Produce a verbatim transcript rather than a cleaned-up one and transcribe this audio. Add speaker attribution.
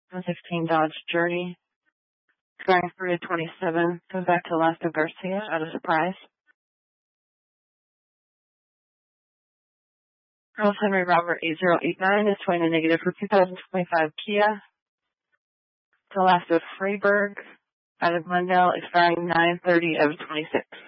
Speaker 1: one sixteen Dodge Journey. Expiring three of twenty-seven. Goes back to Alaska Garcia out of Surprise. Charles Henry Robert eight zero eight nine is showing a negative for two thousand twenty-five Kia. To Alaska Freiburg out of Mundell, expiring nine thirty of twenty-six.